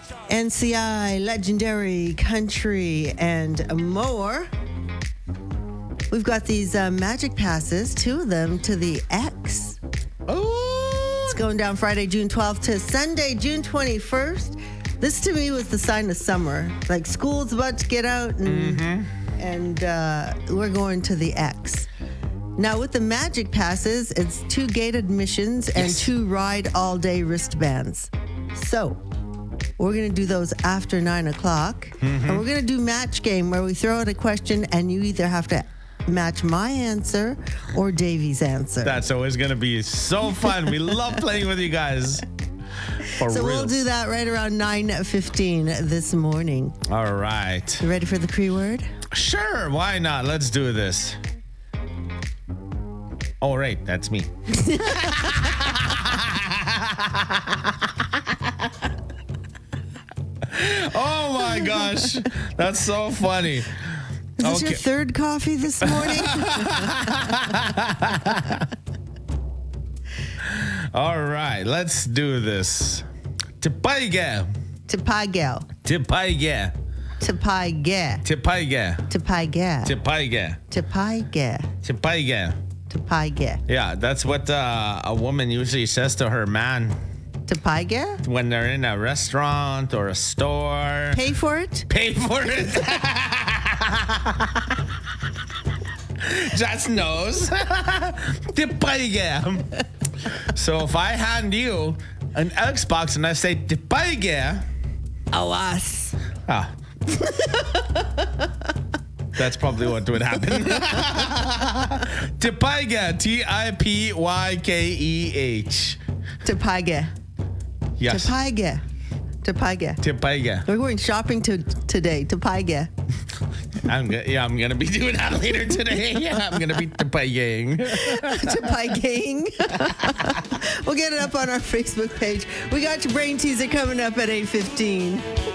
NCI, Legendary, Country, and more. We've got these magic passes, 2 of them, to the X. Oh, It's going down Friday, June 12th to Sunday, June 21st. This to me was the sign of summer. Like school's about to get out and we're going to the X. Now with the magic passes, it's 2 gate admissions and 2 ride all day wristbands. So we're going to do those after 9 o'clock. And we're going to do match game where we throw out a question and you either have to match my answer or Davey's answer. that's always going to be so fun. We love playing with you guys. For So we'll reals. do that right around 9:15 this morning. All right. You ready for the Cree word? Sure, why not? Let's do this. Oh, right, that's me. Oh my gosh, that's so funny. Is this your third coffee this morning? All right, let's do this. Tipaiga. Tapaigal. Tipaiga. Tapaiga. Tipaiga. Tapaiga. Tipaiga. Tapaiga. Tipaiga. Tapaiga. Yeah, that's what a woman usually says to her man Tapaiga? when they're in a restaurant or a store. Pay for it? Pay for it. Just knows. Tipaiga. So if I hand you an Xbox and I say Tipaiga, Awas. that's probably what would happen. Tipaiga. Tipykeh. Tapaiga. Yes. Tapaiga. Tapaiga. Tipaiga. We're going shopping today. Tapaiga. I'm gonna be doing that later today. I'm gonna be Tipaigaing. Tapaigaing. We'll get it up on our Facebook page. We got your brain teaser coming up at 8:15.